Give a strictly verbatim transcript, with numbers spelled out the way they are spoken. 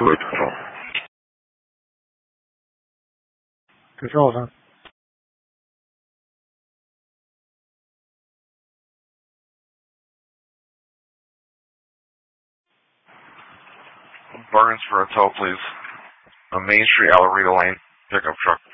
Good control. Control, huh? Bargains for a tow, please. On Main Street, Alameda Lane, pickup truck.